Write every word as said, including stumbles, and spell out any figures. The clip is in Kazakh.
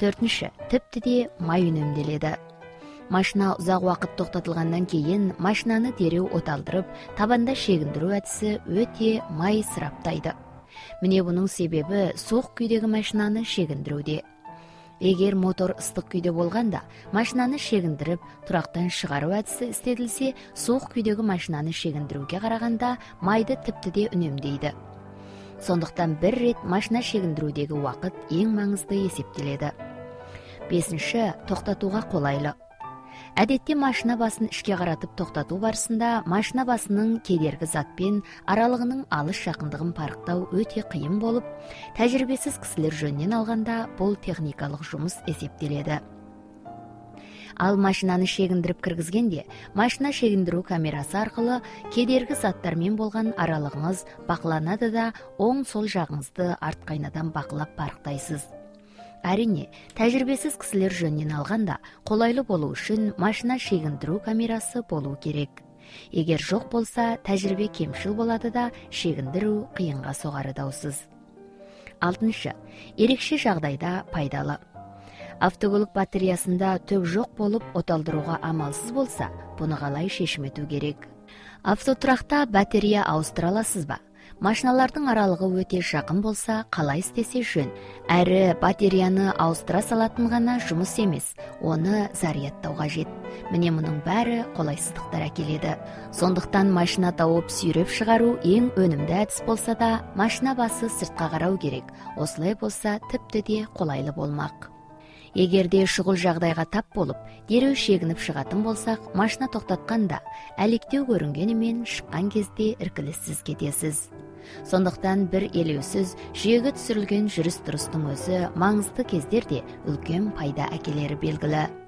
төртүнчү, типтиде май үнөмдөлөдү. Машина узак убакыт токтотулгандан кийин машинаны дереw оталдырып, табанда шегиндирүү адиси өтө май ысыраптайды. Міне bunun себеби суук күйдөгү машинаны шегиндирүүдө. Эгер мотор ыстык күйдө болгондо, машинаны шегиндирип, турактан чыгаруу адиси иштетилсе, суук күйдөгү машинаны шегиндирүүгө караганда майды типтиде үнөмдөйдү. Сондуктан бир рет машина шегиндирүүдөгү убакыт эң маңызды эсептелет. бешинчи, токтотууга колайлуу. Адетте машина басын ишке каратып токтотуу барысында машина басынын кедерги затпен аралыгынын алыс жакындыгын парктоо өтө кыйын болуп, тажрыйбесиз кисилер жөнүнөн алганда бул техникалык жумуш эсептелет. Ал машинаны шегиндирип киргизгенде, машина шегиндирүү камерасы аркылуу кедерги заттар менен болгон аралыгыңыз бакыланады да, оң сол жагыңызды арт кайнадан бакылап парктайсыз. Әрине, тәжірибесіз кісілер жөнінен алғанда, қолайлы болу үшін машина шегіндіру камерасы болу керек. Егер жоқ болса, тәжірибе кемшіл болады да, шегіндіру қиынға соғары даусыз. алтынчы. Ерекше жағдайда пайдалы. Автокөлік батареясында төк жоқ болып, оталдыруға амалсыз болса, бұны қалай шешім ету керек? Автотұрақта батарея ауыстыра аласыз ба? Машиналардың аралығы өте жақын болса, қалай істесе жөн. Әрі батареяны ауыстыра салатын ғана жұмыс емес, оны зарядтау қажет. Міне мұның бәрі қолайсыздықтар әкеледі. Сондықтан машина тауып сүйреп шығару ең өнімді әдіс болса да, машина басы сыртқа қарау керек. Осылай болса, тіпті де қолайлы болмақ. Егерде шұғыл жағдайға тап болып, дереу шегініп шығатын болсақ, машина тоқтатқанда, әлектеу көрінгенімен шыққан кезде іркіліссіз кетесіз. Сондықтан бір елеусіз, жүйеге түсірілген жүріс-тұрыстың өзі маңызды кездерде үлкен пайда әкелері белгілі.